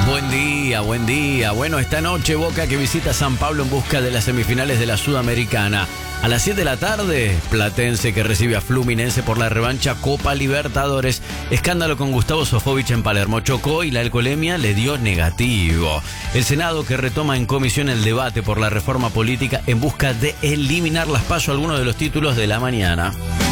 Buen día, buen día. Bueno, esta noche Boca que visita San Pablo en busca de las semifinales de la Sudamericana. A las 7 de la tarde, Platense que recibe a Fluminense por la revancha Copa Libertadores. Escándalo con Gustavo Sofovich en Palermo. Chocó y la alcoholemia le dio negativo. El Senado que retoma en comisión el debate por la reforma política en busca de eliminar las PASO, algunos de los títulos de la mañana.